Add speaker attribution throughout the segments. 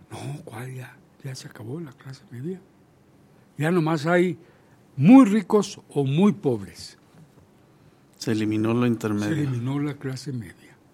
Speaker 1: No, ¿cuál ya se acabó la clase media? Ya nomás hay muy ricos o muy pobres.
Speaker 2: Se eliminó lo intermedio.
Speaker 1: Se eliminó la clase media.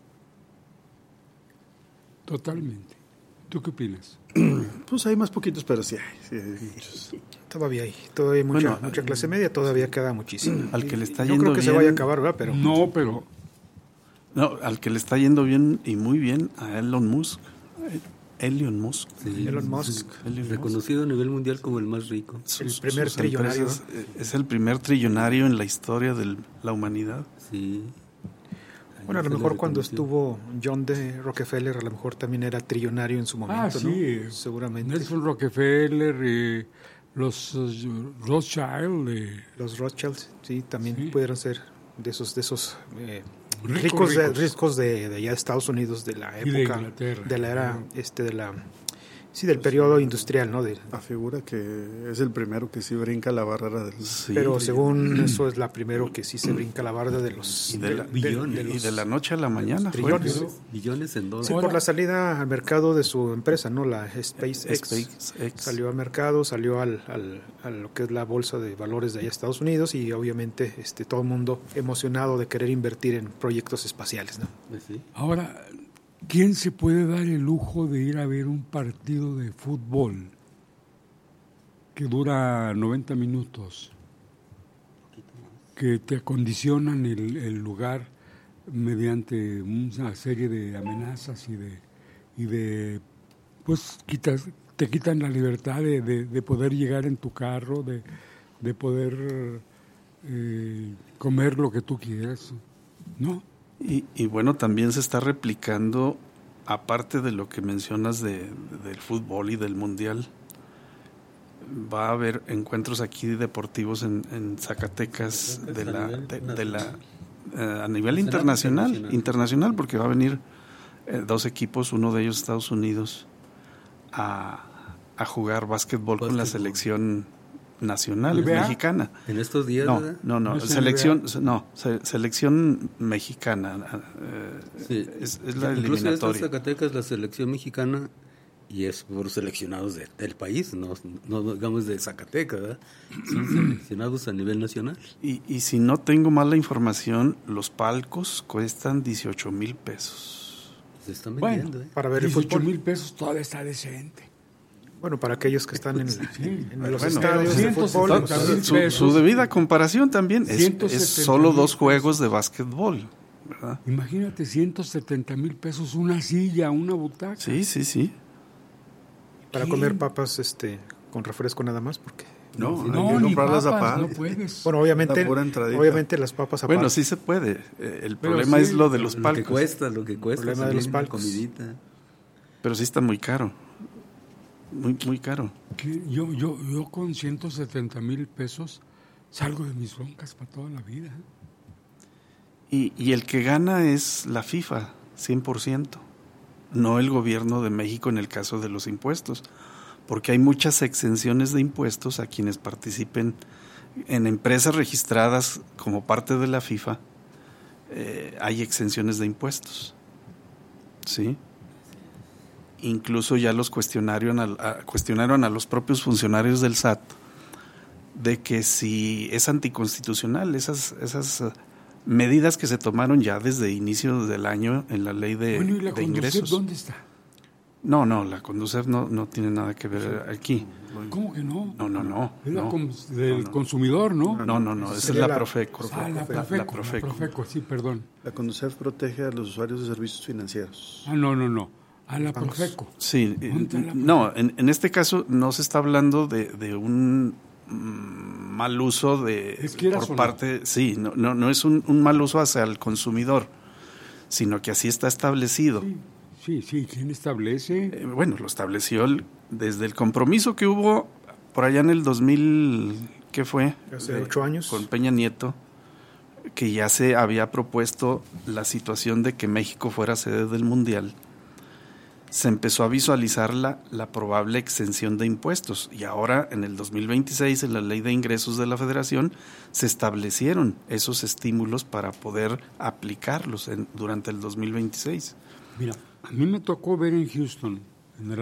Speaker 1: Totalmente. ¿Tú qué opinas?
Speaker 3: Pues hay más poquitos, pero sí hay muchos.
Speaker 4: Todavía hay mucha clase media, todavía queda muchísimo.
Speaker 2: Al que le está
Speaker 4: Yo
Speaker 2: yendo
Speaker 4: creo que
Speaker 2: bien,
Speaker 4: se vaya a acabar, ¿verdad? Pero
Speaker 2: No, al que le está yendo bien y muy bien a Elon Musk. Elon Musk.
Speaker 5: Sí,
Speaker 4: Elon Musk.
Speaker 5: reconocido a nivel mundial como el más rico.
Speaker 4: El primer trillonario.
Speaker 2: Es el primer trillonario en la historia de la humanidad.
Speaker 5: Sí.
Speaker 4: Bueno, a lo mejor cuando estuvo John D. Rockefeller, a lo mejor también era trillonario en su momento,
Speaker 1: sí,
Speaker 4: ¿no? Seguramente.
Speaker 1: Nelson Rockefeller, los Rothschild.
Speaker 4: Los Rothschilds, sí, también pudieron ser de esos
Speaker 1: Ricos.
Speaker 4: ricos de allá de Estados Unidos, de la
Speaker 1: Y de
Speaker 4: época,
Speaker 1: Inglaterra.
Speaker 4: de la era, del periodo industrial, ¿no?
Speaker 3: Afigura que es el primero que sí brinca la barrera del...
Speaker 2: Sí.
Speaker 4: Pero según eso es la primero que sí se brinca la barra de los...
Speaker 2: Y de la noche a la mañana fue.
Speaker 4: trillones.
Speaker 5: Billones en dólares.
Speaker 4: Sí, por la salida al mercado de su empresa, ¿no? La SpaceX. Salió al mercado, salió a lo que es la bolsa de valores de allá de Estados Unidos y obviamente todo el mundo emocionado de querer invertir en proyectos espaciales, ¿no?
Speaker 5: Sí.
Speaker 1: Ahora, ¿quién se puede dar el lujo de ir a ver un partido de fútbol que dura 90 minutos? Que te acondicionan el lugar mediante una serie de amenazas y de pues te quitan la libertad de poder llegar en tu carro, de poder comer lo que tú quieras, ¿no?
Speaker 2: Y bueno, también se está replicando, aparte de lo que mencionas del fútbol y del mundial, va a haber encuentros aquí deportivos en Zacatecas a nivel internacional, porque va a venir 2 equipos, uno de ellos Estados Unidos, a jugar básquetbol con la selección nacional mexicana.
Speaker 5: En estos días, ¿verdad?
Speaker 2: No, selección mexicana.
Speaker 5: Sí.
Speaker 2: Es la
Speaker 5: incluso
Speaker 2: eliminatoria.
Speaker 5: esta Zacatecas, la selección mexicana, y es por seleccionados del país, no digamos de Zacatecas, ¿verdad? Son seleccionados a nivel nacional.
Speaker 2: Y si no tengo mala información, los palcos cuestan 18,000 pesos.
Speaker 5: Se están vendiendo,
Speaker 1: Bueno,
Speaker 4: para ver el fútbol.
Speaker 1: 18,000 pesos todavía está decente.
Speaker 4: Bueno, para aquellos que están en los
Speaker 2: Bueno,
Speaker 4: estadios de fútbol.
Speaker 2: Su debida comparación también es
Speaker 1: 170,000
Speaker 2: solo 2 juegos de básquetbol, ¿verdad?
Speaker 1: Imagínate, 170,000 pesos una silla, una butaca.
Speaker 2: Sí.
Speaker 4: Para comer papas con refresco nada más, porque...
Speaker 3: No,
Speaker 1: No,
Speaker 3: hay que
Speaker 1: ni
Speaker 3: comprarlas
Speaker 1: papas,
Speaker 3: aparte.
Speaker 1: no puedes.
Speaker 4: Bueno,
Speaker 3: La pura entradita.
Speaker 4: obviamente las papas aparte.
Speaker 2: Bueno, sí se puede. El
Speaker 1: Pero
Speaker 2: problema
Speaker 1: sí,
Speaker 2: es lo de los palcos.
Speaker 5: Lo que cuesta.
Speaker 4: Problema de los
Speaker 5: también,
Speaker 4: palcos.
Speaker 5: Comidita.
Speaker 2: Pero sí está muy caro. Muy, muy caro.
Speaker 1: Que yo con 170,000 pesos salgo de mis broncas para toda la vida.
Speaker 2: Y el que gana es la FIFA, 100%. No el gobierno de México en el caso de los impuestos. Porque hay muchas exenciones de impuestos a quienes participen en empresas registradas como parte de la FIFA. Hay exenciones de impuestos. ¿Sí? Incluso ya los cuestionaron a los propios funcionarios del SAT de que si es anticonstitucional esas medidas que se tomaron ya desde inicio del año en la ley de,
Speaker 1: Bueno, ¿y la
Speaker 2: de
Speaker 1: Conducef
Speaker 2: ingresos.
Speaker 1: dónde está?
Speaker 2: No, la Conducef no tiene nada que ver aquí.
Speaker 1: ¿Cómo que no?
Speaker 2: No.
Speaker 1: Es del consumidor, ¿no?
Speaker 2: No, esa es la Profeco.
Speaker 1: La Profeco, sí, perdón.
Speaker 3: La Conducef protege a los usuarios de servicios financieros.
Speaker 1: No. A la Profeco.
Speaker 2: Sí,
Speaker 1: ¿Dónde está la
Speaker 2: no, en este caso no se está hablando de un mal uso por parte, sí, no es un mal uso hacia el consumidor, sino que así está establecido.
Speaker 1: Sí, ¿quién establece?
Speaker 2: Bueno, lo estableció desde el compromiso que hubo por allá en el 2000, ¿qué fue?
Speaker 4: Hace 8 años.
Speaker 2: Con Peña Nieto, que ya se había propuesto la situación de que México fuera sede del Mundial. Se empezó a visualizar la probable exención de impuestos y ahora en el 2026 en la Ley de Ingresos de la Federación se establecieron esos estímulos para poder aplicarlos durante el 2026.
Speaker 1: Mira, a mí me tocó ver en Houston